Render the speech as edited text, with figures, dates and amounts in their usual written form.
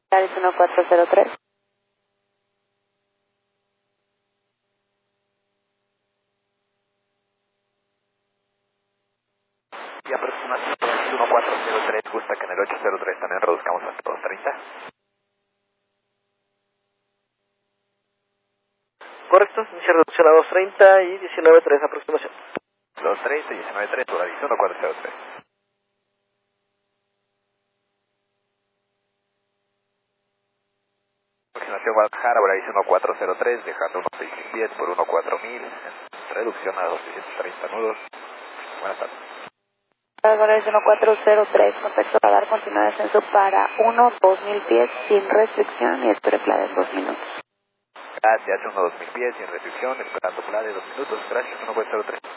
Polaris 1403. Y aproximación 1403, gusta que en el 803 también reduzcamos hasta 230. Correcto, inicia reducción a 230 y 19.3 aproximación. 230 y 19.3, Polaris 1403. Aproximación Guadalajara, Polaris 1403, dejando unos 6.000 pies por 1.4000, reducción a 230 nudos. Buenas tardes. Polaris 1403, contacto radar, continúa descenso para 1-2000 pies sin restricción y espere PLA en 2 minutos. Gracias, 1-2000 pies sin restricción, esperando PLA de 2 minutos. Gracias, 1403.